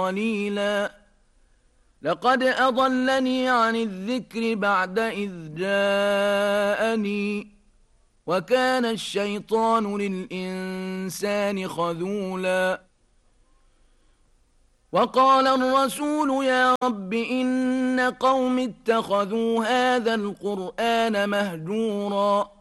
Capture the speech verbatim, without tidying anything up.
قليلا لقد أضلني عن الذكر بعد إذ جاءني وكان الشيطان للإنسان خذولا وقال الرسول يا رب إن قوم اتخذوا هذا القرآن مهجورا